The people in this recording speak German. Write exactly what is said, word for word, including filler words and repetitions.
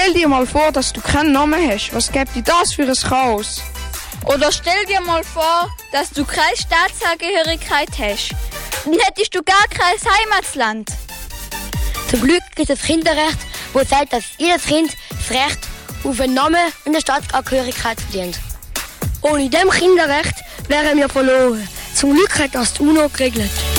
stell dir mal vor, dass du keinen Namen hast. Was gibt dir das für ein Chaos? Oder stell dir mal vor, dass du keine Staatsangehörigkeit hast. Dann hättest du gar kein Heimatland. Zum Glück gibt es das Kinderrecht, wo sagt, dass jedes Kind das Recht auf einen Namen und eine Staatsangehörigkeit verdient. Ohne dem Kinderrecht wären wir verloren. Zum Glück hat das die UNO geregelt.